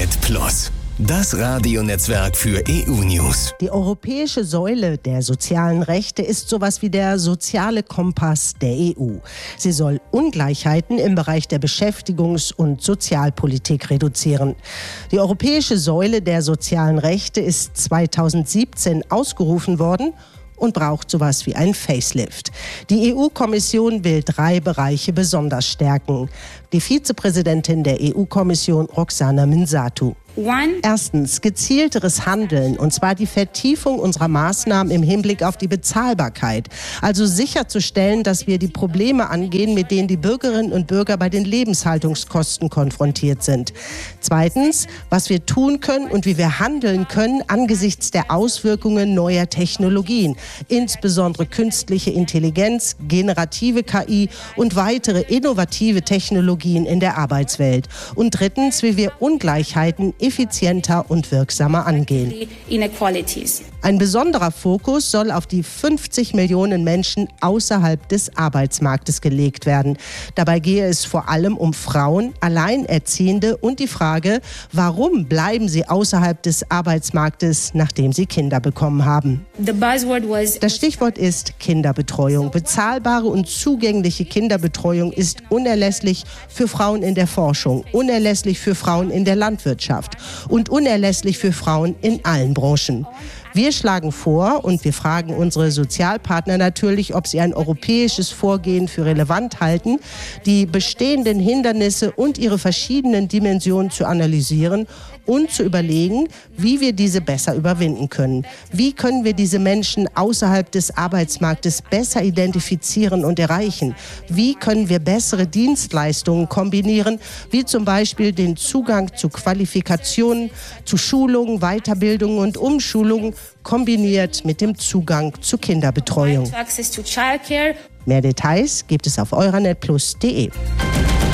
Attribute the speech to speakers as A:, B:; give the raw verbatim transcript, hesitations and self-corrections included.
A: Euranet Plus, das Radionetzwerk für E U-News.
B: Die europäische Säule der sozialen Rechte ist sowas wie der soziale Kompass der E U. Sie soll Ungleichheiten im Bereich der Beschäftigungs- und Sozialpolitik reduzieren. Die europäische Säule der sozialen Rechte ist zweitausendsiebzehn ausgerufen worden und braucht sowas wie ein Facelift. Die E U-Kommission will drei Bereiche besonders stärken. Die Vizepräsidentin der E U-Kommission, Roxana Minsatou.
C: One.
B: Erstens, gezielteres Handeln, und zwar die Vertiefung unserer Maßnahmen im Hinblick auf die Bezahlbarkeit. Also sicherzustellen, dass wir die Probleme angehen, mit denen die Bürgerinnen und Bürger bei den Lebenshaltungskosten konfrontiert sind. Zweitens, was wir tun können und wie wir handeln können angesichts der Auswirkungen neuer Technologien, insbesondere künstliche Intelligenz, generative K I und weitere innovative Technologien in der Arbeitswelt. Und drittens, wie wir Ungleichheiten effizienter und wirksamer angehen. Ein besonderer Fokus soll auf die fünfzig Millionen Menschen außerhalb des Arbeitsmarktes gelegt werden. Dabei gehe es vor allem um Frauen, Alleinerziehende und die Frage, warum bleiben sie außerhalb des Arbeitsmarktes, nachdem sie Kinder bekommen haben. Das Stichwort ist Kinderbetreuung. Bezahlbare und zugängliche Kinderbetreuung ist unerlässlich für Frauen in der Forschung, unerlässlich für Frauen in der Landwirtschaft und unerlässlich für Frauen in allen Branchen. Wir schlagen vor und wir fragen unsere Sozialpartner natürlich, ob sie ein europäisches Vorgehen für relevant halten, die bestehenden Hindernisse und ihre verschiedenen Dimensionen zu analysieren und zu überlegen, wie wir diese besser überwinden können. Wie können wir diese Menschen außerhalb des Arbeitsmarktes besser identifizieren und erreichen? Wie können wir bessere Dienstleistungen kombinieren, wie zum Beispiel den Zugang zu Qualifikationen, zu Schulungen, Weiterbildungen und Umschulungen, kombiniert mit dem Zugang zu Kinderbetreuung. Mehr Details gibt es auf euranet plus punkt de.